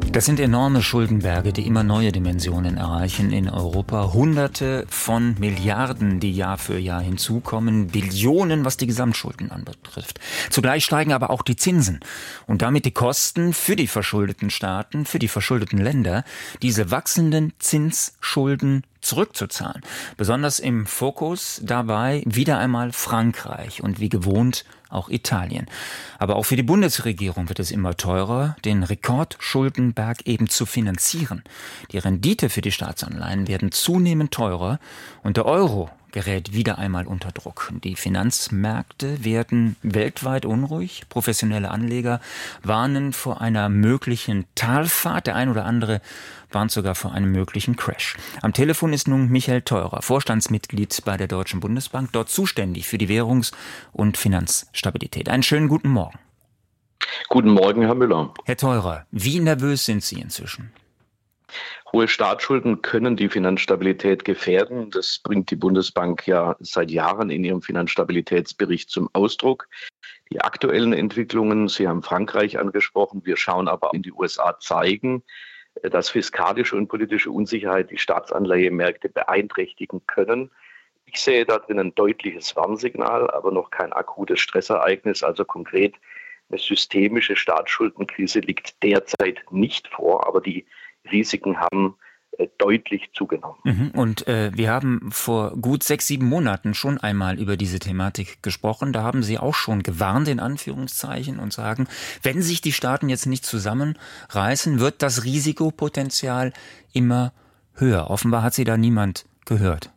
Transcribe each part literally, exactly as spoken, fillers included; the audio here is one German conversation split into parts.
Das sind enorme Schuldenberge, die immer neue Dimensionen erreichen in Europa. Hunderte von Milliarden, die Jahr für Jahr hinzukommen. Billionen, was die Gesamtschulden anbetrifft. Zugleich steigen aber auch die Zinsen und damit die Kosten für die verschuldeten Staaten, für die verschuldeten Länder, diese wachsenden Zinsschulden zurückzuzahlen. Besonders im Fokus dabei wieder einmal Frankreich und wie gewohnt auch Italien. Aber auch für die Bundesregierung wird es immer teurer, den Rekordschuldenberg eben zu finanzieren. Die Rendite für die Staatsanleihen werden zunehmend teurer und der Euro gerät wieder einmal unter Druck. Die Finanzmärkte werden weltweit unruhig. Professionelle Anleger warnen vor einer möglichen Talfahrt. Der ein oder andere warnt sogar vor einem möglichen Crash. Am Telefon ist nun Michael Theurer, Vorstandsmitglied bei der Deutschen Bundesbank, dort zuständig für die Währungs- und Finanzstabilität. Einen schönen guten Morgen. Guten Morgen, Herr Müller. Herr Theurer, wie nervös sind Sie inzwischen? Hohe Staatsschulden können die Finanzstabilität gefährden. Das bringt die Bundesbank ja seit Jahren in ihrem Finanzstabilitätsbericht zum Ausdruck. Die aktuellen Entwicklungen, Sie haben Frankreich angesprochen, wir schauen aber in die U S A, zeigen, dass fiskalische und politische Unsicherheit die Staatsanleihemärkte beeinträchtigen können. Ich sehe da drin ein deutliches Warnsignal, aber noch kein akutes Stressereignis. Also konkret, eine systemische Staatsschuldenkrise liegt derzeit nicht vor, aber die Risiken haben äh, deutlich zugenommen. Mhm. Und äh, wir haben vor gut sechs, sieben Monaten schon einmal über diese Thematik gesprochen. Da haben Sie auch schon gewarnt, in Anführungszeichen, und sagen, wenn sich die Staaten jetzt nicht zusammenreißen, wird das Risikopotenzial immer höher. Offenbar hat Sie da niemand gehört.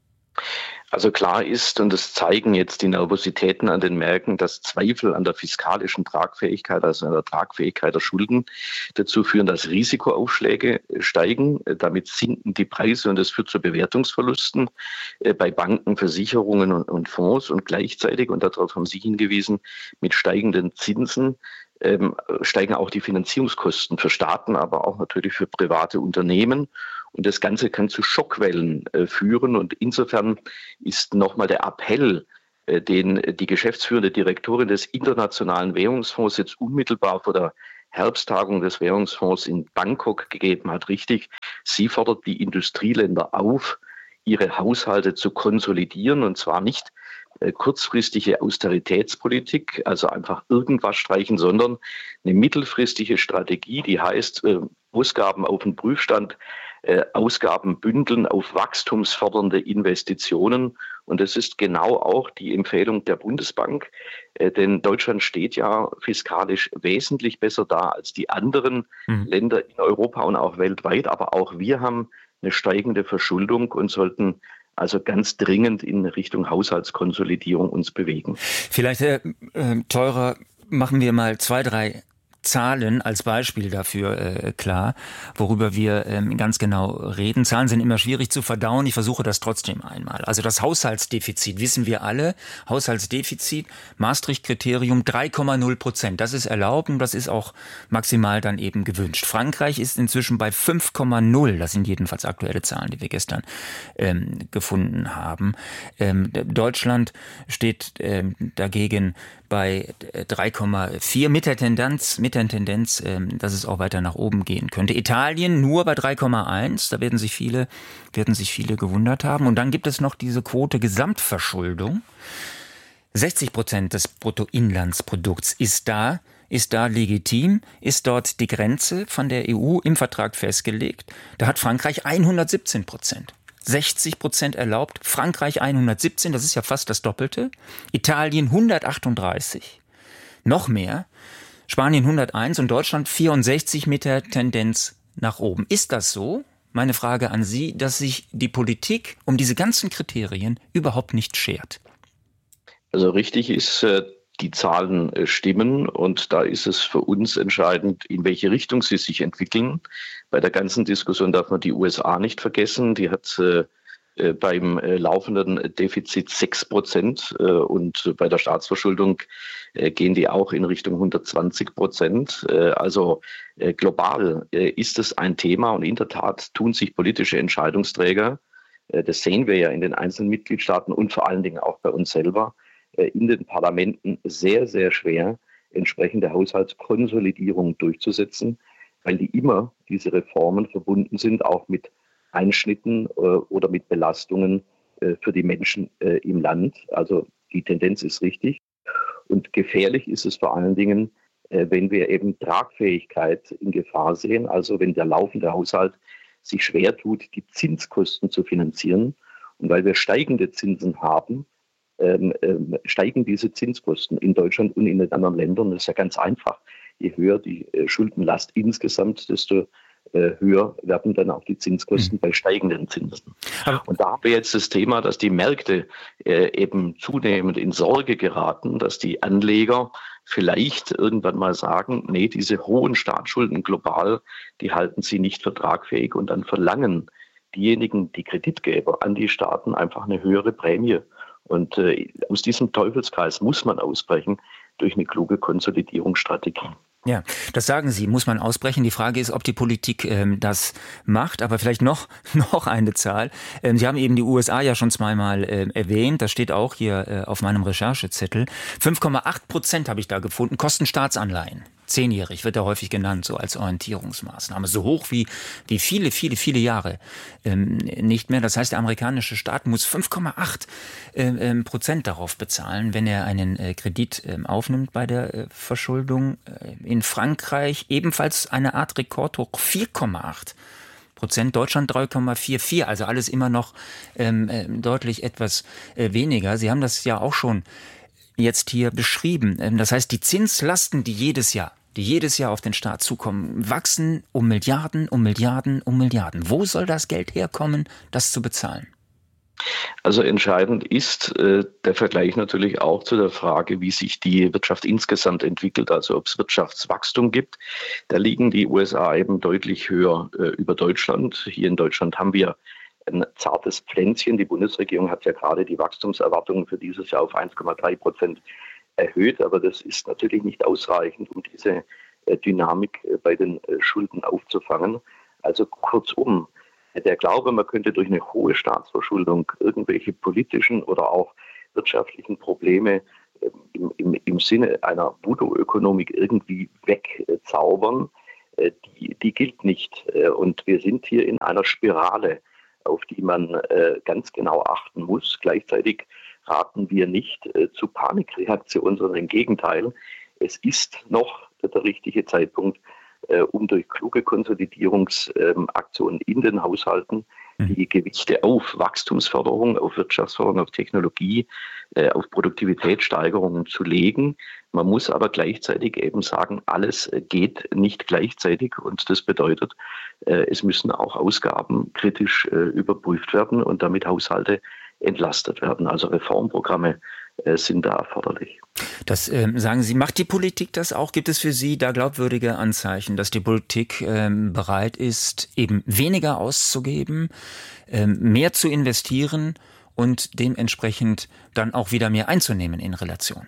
Also klar ist, und das zeigen jetzt die Nervositäten an den Märkten, dass Zweifel an der fiskalischen Tragfähigkeit, also an der Tragfähigkeit der Schulden, dazu führen, dass Risikoaufschläge steigen. Damit sinken die Preise und das führt zu Bewertungsverlusten bei Banken, Versicherungen und Fonds. Und gleichzeitig, und darauf haben Sie hingewiesen, mit steigenden Zinsen ähm, steigen auch die Finanzierungskosten für Staaten, aber auch natürlich für private Unternehmen. Und das Ganze kann zu Schockwellen äh, führen. Und insofern ist nochmal der Appell, äh, den die geschäftsführende Direktorin des Internationalen Währungsfonds jetzt unmittelbar vor der Herbsttagung des Währungsfonds in Bangkok gegeben hat, richtig. Sie fordert die Industrieländer auf, ihre Haushalte zu konsolidieren, und zwar nicht äh, kurzfristige Austeritätspolitik, also einfach irgendwas streichen, sondern eine mittelfristige Strategie, die heißt, äh, Ausgaben auf den Prüfstand, äh, Ausgaben bündeln auf wachstumsfördernde Investitionen. Und das ist genau auch die Empfehlung der Bundesbank, äh, denn Deutschland steht ja fiskalisch wesentlich besser da als die anderen mhm. Länder in Europa und auch weltweit. Aber auch wir haben eine steigende Verschuldung und sollten also ganz dringend in Richtung Haushaltskonsolidierung uns bewegen. Vielleicht, äh, äh, Theurer, machen wir mal zwei, drei Zahlen als Beispiel dafür äh, klar, worüber wir ähm, ganz genau reden. Zahlen sind immer schwierig zu verdauen. Ich versuche das trotzdem einmal. Also das Haushaltsdefizit, wissen wir alle. Haushaltsdefizit, Maastricht-Kriterium drei Komma null Prozent. Das ist erlaubt und das ist auch maximal dann eben gewünscht. Frankreich ist inzwischen bei fünf Komma null. Das sind jedenfalls aktuelle Zahlen, die wir gestern ähm, gefunden haben. Ähm, Deutschland steht ähm, dagegen bei drei Komma vier mit der Tendenz, mit der Tendenz, ähm, dass es auch weiter nach oben gehen könnte. Italien nur bei drei Komma eins, da werden sich viele, werden sich viele gewundert haben. Und dann gibt es noch diese Quote Gesamtverschuldung. sechzig Prozent des Bruttoinlandsprodukts ist da, ist da legitim, ist dort die Grenze von der E U im Vertrag festgelegt. Da hat Frankreich hundertsiebzehn Prozent. sechzig Prozent erlaubt, Frankreich hundertsiebzehn, das ist ja fast das Doppelte. Italien hundertachtunddreißig, noch mehr. Spanien hunderteins und Deutschland vierundsechzig mit der Tendenz nach oben. Ist das so? Meine Frage an Sie, dass sich die Politik um diese ganzen Kriterien überhaupt nicht schert. Also richtig ist, die Zahlen stimmen und da ist es für uns entscheidend, in welche Richtung sie sich entwickeln. Bei der ganzen Diskussion darf man die U S A nicht vergessen. Die hat äh, beim äh, laufenden Defizit sechs Prozent äh, und bei der Staatsverschuldung äh, gehen die auch in Richtung hundertzwanzig Prozent. Äh, also äh, global äh, ist es ein Thema und in der Tat tun sich politische Entscheidungsträger, äh, das sehen wir ja in den einzelnen Mitgliedstaaten und vor allen Dingen auch bei uns selber, äh, in den Parlamenten sehr, sehr schwer, entsprechende Haushaltskonsolidierung durchzusetzen. weil die immer, diese Reformen, verbunden sind, auch mit Einschnitten äh, oder mit Belastungen äh, für die Menschen äh, im Land. Also die Tendenz ist richtig. Und gefährlich ist es vor allen Dingen, äh, wenn wir eben Tragfähigkeit in Gefahr sehen, also wenn der laufende Haushalt sich schwer tut, die Zinskosten zu finanzieren. Und weil wir steigende Zinsen haben, ähm, ähm, steigen diese Zinskosten in Deutschland und in den anderen Ländern. Das ist ja ganz einfach. Je höher die äh, Schuldenlast insgesamt, desto äh, höher werden dann auch die Zinskosten mhm. bei steigenden Zinsen. Aber und da haben wir jetzt das Thema, dass die Märkte äh, eben zunehmend in Sorge geraten, dass die Anleger vielleicht irgendwann mal sagen, nee, diese hohen Staatsschulden global, die halten sie nicht für tragfähig und dann verlangen diejenigen, die Kreditgeber an die Staaten einfach eine höhere Prämie. Und äh, aus diesem Teufelskreis muss man ausbrechen durch eine kluge Konsolidierungsstrategie. Ja, das sagen Sie, muss man ausbrechen. Die Frage ist, ob die Politik ähm, das macht. Aber vielleicht noch noch eine Zahl. Ähm, Sie haben eben die U S A ja schon zweimal äh, erwähnt. Das steht auch hier äh, auf meinem Recherchezettel. fünf Komma acht Prozent habe ich da gefunden, kosten Staatsanleihen. Zehnjährig wird er häufig genannt, so als Orientierungsmaßnahme. So hoch wie, wie viele, viele, viele Jahre ähm, nicht mehr. Das heißt, der amerikanische Staat muss fünf Komma acht äh, Prozent darauf bezahlen, wenn er einen äh, Kredit äh, aufnimmt bei der äh, Verschuldung. Äh, in Frankreich ebenfalls eine Art Rekordhoch, vier Komma acht Prozent, Deutschland drei Komma vierundvierzig, also alles immer noch ähm, äh, deutlich etwas äh, weniger. Sie haben das ja auch schon jetzt hier beschrieben. Das heißt, die Zinslasten, die jedes Jahr, die jedes Jahr auf den Staat zukommen, wachsen um Milliarden, um Milliarden, um Milliarden. Wo soll das Geld herkommen, das zu bezahlen? Also entscheidend ist äh, der Vergleich natürlich auch zu der Frage, wie sich die Wirtschaft insgesamt entwickelt, also ob es Wirtschaftswachstum gibt. Da liegen die U S A eben deutlich höher äh, über Deutschland. Hier in Deutschland haben wir ein zartes Pflänzchen. Die Bundesregierung hat ja gerade die Wachstumserwartungen für dieses Jahr auf eins Komma drei Prozent erhöht, aber das ist natürlich nicht ausreichend, um diese äh, Dynamik äh, bei den äh, Schulden aufzufangen. Also kurzum, der Glaube, man könnte durch eine hohe Staatsverschuldung irgendwelche politischen oder auch wirtschaftlichen Probleme äh, im, im, im Sinne einer Voodoo-Ökonomik irgendwie wegzaubern, äh, die, die gilt nicht. Äh, und wir sind hier in einer Spirale, auf die man äh, ganz genau achten muss. Gleichzeitig raten wir nicht äh, zu Panikreaktionen, sondern im Gegenteil. Es ist noch der richtige Zeitpunkt, äh, um durch kluge Konsolidierungsaktionen äh, in den Haushalten die Gewichte auf Wachstumsförderung, auf Wirtschaftsförderung, auf Technologie, äh, auf Produktivitätssteigerungen zu legen. Man muss aber gleichzeitig eben sagen, alles geht nicht gleichzeitig und das bedeutet, äh, es müssen auch Ausgaben kritisch äh, überprüft werden und damit Haushalte entlastet werden. Also Reformprogramme äh, sind da erforderlich. Das ähm, sagen Sie, macht die Politik das auch? Gibt es für Sie da glaubwürdige Anzeichen, dass die Politik ähm, bereit ist, eben weniger auszugeben, ähm, mehr zu investieren und dementsprechend dann auch wieder mehr einzunehmen in Relation?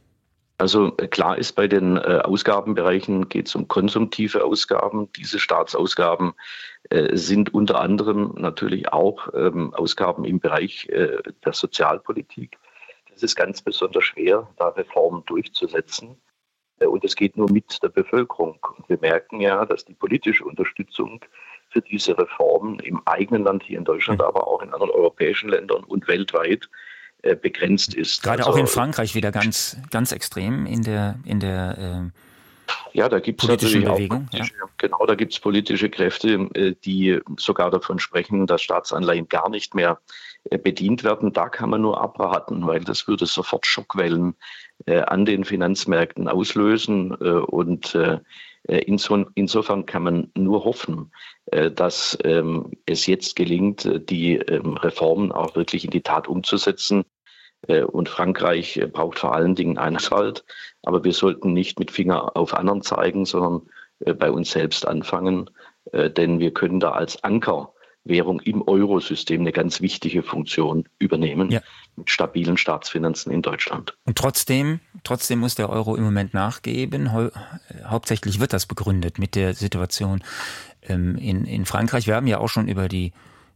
Also klar ist, bei den äh, Ausgabenbereichen geht es um konsumtive Ausgaben. Diese Staatsausgaben äh, sind unter anderem natürlich auch ähm, Ausgaben im Bereich äh, der Sozialpolitik. Es ist ganz besonders schwer, da Reformen durchzusetzen. Und es geht nur mit der Bevölkerung. Und wir merken ja, dass die politische Unterstützung für diese Reformen im eigenen Land, hier in Deutschland, aber auch in anderen europäischen Ländern und weltweit begrenzt ist. Gerade also auch in Frankreich wieder ganz, ganz extrem in der, in der äh, ja, da gibt's politischen natürlich Bewegung. Auch politische, ja. Genau, da gibt es politische Kräfte, die sogar davon sprechen, dass Staatsanleihen gar nicht mehr bedient werden. Da kann man nur abraten, weil das würde sofort Schockwellen äh, an den Finanzmärkten auslösen. Äh, und äh, inso, insofern kann man nur hoffen, äh, dass ähm, es jetzt gelingt, die ähm, Reformen auch wirklich in die Tat umzusetzen. Äh, und Frankreich äh, braucht vor allen Dingen Einhalt. Aber wir sollten nicht mit Finger auf anderen zeigen, sondern äh, bei uns selbst anfangen. Äh, denn wir können da als Anker Währung im Eurosystem eine ganz wichtige Funktion übernehmen, ja, mit stabilen Staatsfinanzen in Deutschland. Und trotzdem, trotzdem muss der Euro im Moment nachgeben. Hau- hauptsächlich wird das begründet mit der Situation ähm, in, in Frankreich. Wir haben ja auch schon über die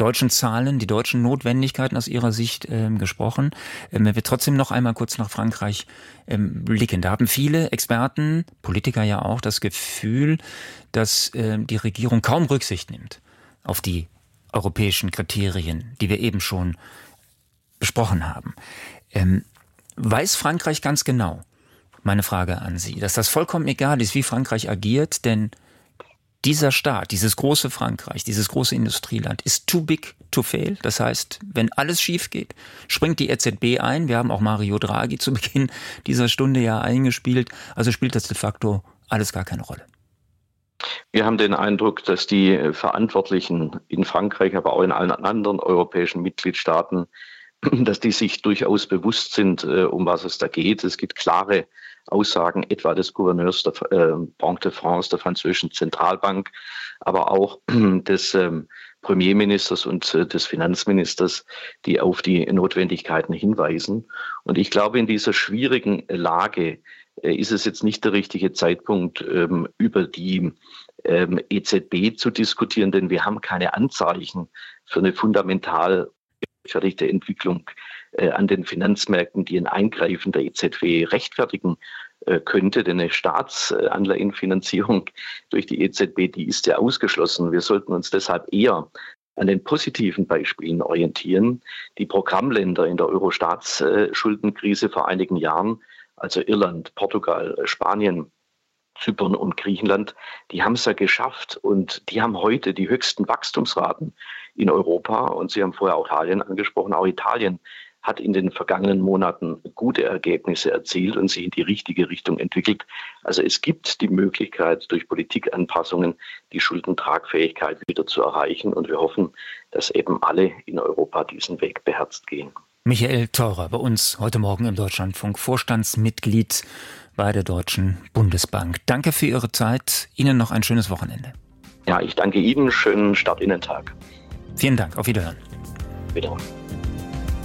deutschen Zahlen, die deutschen Notwendigkeiten aus Ihrer Sicht ähm, gesprochen. Ähm, wenn wir trotzdem noch einmal kurz nach Frankreich ähm, blicken. Da haben viele Experten, Politiker ja auch, das Gefühl, dass ähm, die Regierung kaum Rücksicht nimmt auf die europäischen Kriterien, die wir eben schon besprochen haben. Ähm, weiß Frankreich ganz genau, meine Frage an Sie, dass das vollkommen egal ist, wie Frankreich agiert, denn dieser Staat, dieses große Frankreich, dieses große Industrieland ist too big to fail. Das heißt, wenn alles schief geht, springt die E Z B ein. Wir haben auch Mario Draghi zu Beginn dieser Stunde ja eingespielt. Also spielt das de facto alles gar keine Rolle. Wir haben den Eindruck, dass die Verantwortlichen in Frankreich, aber auch in allen anderen europäischen Mitgliedstaaten, dass die sich durchaus bewusst sind, um was es da geht. Es gibt klare Aussagen etwa des Gouverneurs der äh, Banque de France, der französischen Zentralbank, aber auch des ähm, Premierministers und äh, des Finanzministers, die auf die Notwendigkeiten hinweisen. Und ich glaube, in dieser schwierigen Lage äh, ist es jetzt nicht der richtige Zeitpunkt, ähm, über die ähm, E Z B zu diskutieren, denn wir haben keine Anzeichen für eine fundamental gerechtfertigte Entwicklung äh, an den Finanzmärkten, die ein Eingreifen der E Z B rechtfertigen äh, könnte. Denn eine Staatsanleihenfinanzierung durch die E Z B, die ist ja ausgeschlossen. Wir sollten uns deshalb eher an den positiven Beispielen orientieren. Die Programmländer in der Euro-Staatsschuldenkrise vor einigen Jahren, also Irland, Portugal, Spanien, Zypern und Griechenland, die haben es ja geschafft und die haben heute die höchsten Wachstumsraten in Europa. Und Sie haben vorher auch Italien angesprochen. Auch Italien hat in den vergangenen Monaten gute Ergebnisse erzielt und sich in die richtige Richtung entwickelt. Also es gibt die Möglichkeit, durch Politikanpassungen die Schuldentragfähigkeit wieder zu erreichen. Und wir hoffen, dass eben alle in Europa diesen Weg beherzt gehen. Michael Theurer, bei uns heute Morgen im Deutschlandfunk, Vorstandsmitglied bei der Deutschen Bundesbank. Danke für Ihre Zeit. Ihnen noch ein schönes Wochenende. Ja, ich danke Ihnen. Schönen Start in den Tag. Vielen Dank. Auf Wiederhören. Wiederhören.